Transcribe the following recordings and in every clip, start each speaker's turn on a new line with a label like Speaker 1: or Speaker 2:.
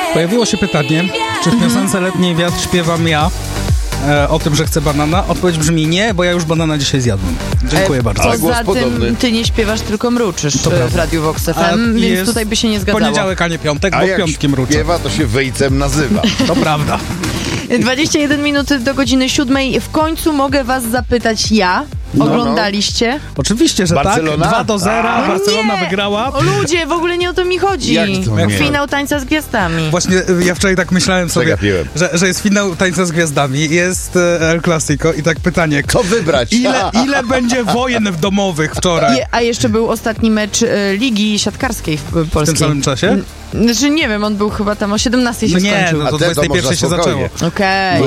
Speaker 1: Pojawiło się pytanie, czy w piosence Letni Wiatr śpiewam ja o tym, że chcę banana? Odpowiedź brzmi nie, bo ja już banana dzisiaj zjadłem. Dziękuję bardzo.
Speaker 2: Poza tym ty nie śpiewasz, tylko mruczysz w Radiu Vox FM, więc tutaj by się nie zgadzało.
Speaker 1: Poniedziałek, a nie piątek, bo piątki mruczę.
Speaker 3: Śpiewa, to się wejcem nazywa.
Speaker 1: To prawda.
Speaker 2: 21 minut do godziny 7. W końcu mogę was zapytać ja. Oglądaliście?
Speaker 1: Oczywiście, że
Speaker 3: Barcelona?
Speaker 1: tak. 2-0, Barcelona
Speaker 2: nie.
Speaker 1: wygrała.
Speaker 2: O ludzie, w ogóle nie o to mi chodzi.
Speaker 3: Jak to nie?
Speaker 2: Finał Tańca z Gwiazdami.
Speaker 1: Właśnie ja wczoraj tak myślałem sobie, że jest finał Tańca z Gwiazdami, jest El Clasico i tak pytanie,
Speaker 3: Co wybrać?
Speaker 1: ile będzie wojen domowych wczoraj?
Speaker 2: A jeszcze był ostatni mecz Ligi Siatkarskiej polskiej.
Speaker 1: W tym samym czasie?
Speaker 2: Znaczy nie wiem, on był chyba tam o 17 się skończył.
Speaker 1: No to
Speaker 3: A te to
Speaker 1: 21 się
Speaker 3: można
Speaker 1: zaczęło.
Speaker 2: Okej.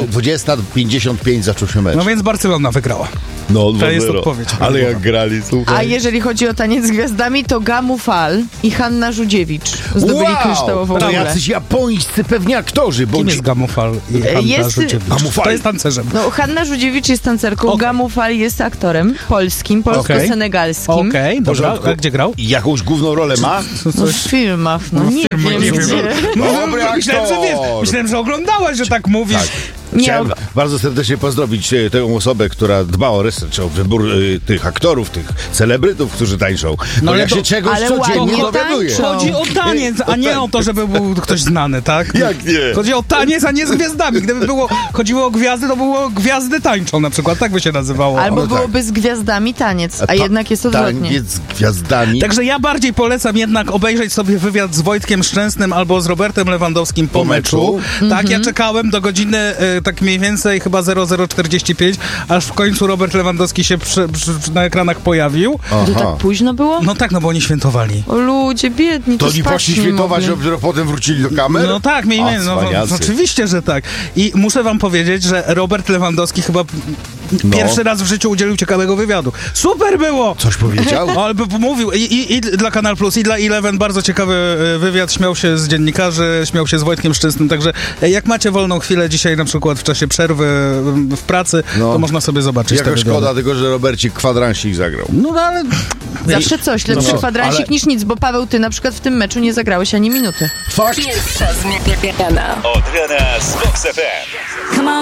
Speaker 3: 20:55 zaczął się mecz.
Speaker 1: No więc Barcelona wygrała.
Speaker 3: No,
Speaker 1: To jest odpowiedź.
Speaker 3: Ale jak grali, słuchaj.
Speaker 2: A jeżeli chodzi o Taniec z Gwiazdami, to Gamu Fal i Hanna Żudziewicz zdobyli kryształową
Speaker 3: To
Speaker 2: kulę.
Speaker 3: jacyś japońscy pewnie aktorzy.
Speaker 1: Kim jest Gamufal i Hanna
Speaker 2: Jest-
Speaker 1: Żudziewicz?
Speaker 3: Gamufal.
Speaker 1: To jest tancerzem.
Speaker 2: No, Hanna Żudziewicz jest tancerką,
Speaker 1: Okej.
Speaker 2: Gamu Fal jest aktorem polskim, polsko-senegalskim.
Speaker 1: Okej, dobra.
Speaker 3: porządku.
Speaker 1: A gdzie grał?
Speaker 3: Jakąś główną rolę ma?
Speaker 2: No, w filmach, no nie wiem
Speaker 1: nie
Speaker 2: gdzie.
Speaker 1: wiem.
Speaker 3: Dobry
Speaker 1: myślałem, że wiesz,
Speaker 3: aktor.
Speaker 1: myślałem, że oglądałaś, że tak mówisz.
Speaker 3: Tak.
Speaker 2: Nie,
Speaker 3: Chciałem bardzo serdecznie pozdrowić tę osobę, która dba o research, o wybór tych aktorów, tych celebrytów, którzy tańczą. No
Speaker 1: ale
Speaker 3: jak
Speaker 1: to-
Speaker 3: się czegoś
Speaker 2: ale
Speaker 3: codziennie
Speaker 2: ładnie
Speaker 3: dowiaduje.
Speaker 2: tańczą.
Speaker 1: Chodzi o taniec, a nie o to, żeby był ktoś znany, tak?
Speaker 3: Jak nie?
Speaker 1: Chodzi o taniec, a nie z gwiazdami. Gdyby chodziło o gwiazdy, to było Gwiazdy tańczą na przykład, tak by się nazywało.
Speaker 2: albo
Speaker 3: No tak.
Speaker 2: byłoby z gwiazdami taniec, a jednak jest odwrotnie.
Speaker 3: Taniec z gwiazdami.
Speaker 1: Także ja bardziej polecam jednak obejrzeć sobie wywiad z Wojtkiem Szczęsnym albo z Robertem Lewandowskim po meczu. Tak, ja czekałem do godziny tak mniej więcej chyba 00:45, aż w końcu Robert Lewandowski się na ekranach pojawił.
Speaker 2: To tak późno było?
Speaker 1: No tak, no bo oni świętowali.
Speaker 2: O ludzie, biedni,
Speaker 3: To
Speaker 2: to
Speaker 3: nie
Speaker 2: spać
Speaker 3: poszli
Speaker 2: nie
Speaker 3: świętować,
Speaker 2: mogli.
Speaker 3: żeby dopiero potem wrócili do kamer?
Speaker 1: No tak, no,
Speaker 3: cwaniacy.
Speaker 1: oczywiście, że tak. I muszę wam powiedzieć, że Robert Lewandowski chyba pierwszy raz w życiu udzielił ciekawego wywiadu. Super było!
Speaker 3: Coś powiedział?
Speaker 1: Ale mówił i dla Kanal Plus, i dla Eleven bardzo ciekawy wywiad, śmiał się z dziennikarzy, śmiał się z Wojtkiem Szczęsnym, także jak macie wolną chwilę dzisiaj na przykład w czasie przerwy w pracy, to można sobie zobaczyć te
Speaker 3: Jaka
Speaker 1: wywiady.
Speaker 3: szkoda tego, że Robercik kwadransik zagrał.
Speaker 1: No ale...
Speaker 2: Zawsze coś, lepszy
Speaker 3: No,
Speaker 2: kwadransik
Speaker 3: ale-
Speaker 2: niż nic, bo Paweł, ty na przykład w tym meczu nie zagrałeś ani minuty.
Speaker 3: Fakt.
Speaker 4: Pierwsza zmiana.
Speaker 5: Od rana z Vox FM.
Speaker 4: Come on.